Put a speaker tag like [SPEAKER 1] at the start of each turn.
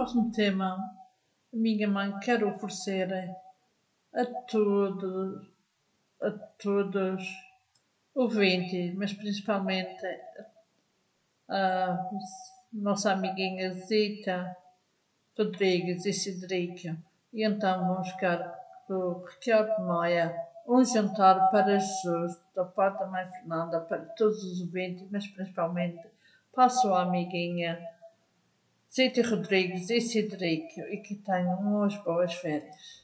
[SPEAKER 1] próximo tema, a minha mãe quer oferecer a todos, a todos ouvintes, mas principalmente a nossa amiguinha Zita Rodrigues e Cedrica. E então vamos ficar com Ricardo Maia, um jantar para Jesus, da parte da mãe Fernanda, para todos os ouvintes, mas principalmente para a sua amiguinha Zita Rodrigues e Cedrica, e que tenham umas boas férias.